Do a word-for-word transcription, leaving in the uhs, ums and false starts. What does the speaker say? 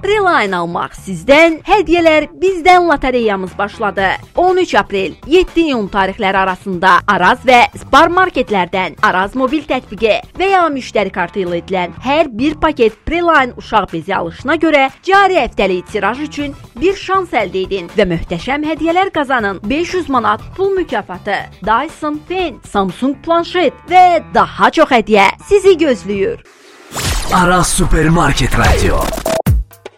Preline almaq sizdən, hədiyyələr bizdən lotereyamız başladı. on üç aprel yeddi iyun tarixləri arasında Araz və Spar marketlərdən Araz mobil tətbiqi və ya müştəri kartı ilə edilən hər bir paket Preline uşaq bezi alışına görə cari həftəlik tiraj üçün bir şans əldə edin və möhtəşəm hədiyyələr qazanın. beş yüz manat pul mükafatı, Dyson Pen, Samsung planşet və daha çox hədiyyə sizi gözləyir. Araz Supermarket Radio.